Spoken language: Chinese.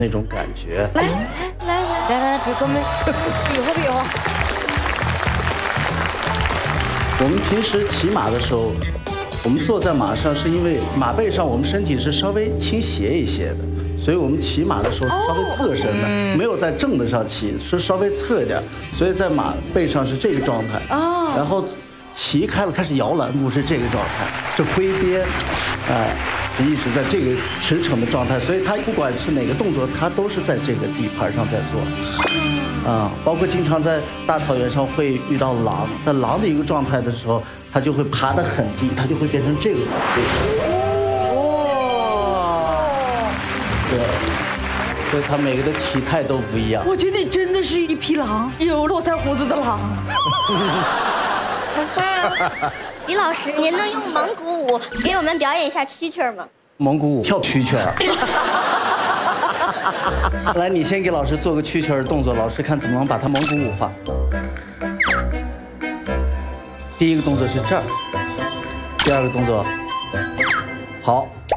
那种感觉。 来，给哥们比划。 我们平时骑马的时候，我们坐在马上，是因为马背上我们身体是稍微倾斜一些的，所以我们骑马的时候是稍微侧身的，没有在正的上骑，是稍微侧一点，所以在马背上是这个状态。然后骑开了开始摇篮步是这个状态，是挥鞭，一直在这个驰骋的状态，所以他不管是哪个动作，他都是在这个地盘上在做。包括经常在大草原上会遇到狼，在狼的一个状态的时候，它就会爬得很低，它就会变成这个姿势。对，所以它每个的体态都不一样。 我觉得你真的是一匹狼，有络腮胡子的狼。 李老师，您能用蒙古舞给我们表演一下蛐蛐吗？ 蒙古舞跳蛐蛐儿。来，你先给老师做个蛐蛐儿动作，老师看怎么能把它蒙古舞化。第一个动作是这儿，第二个动作，好，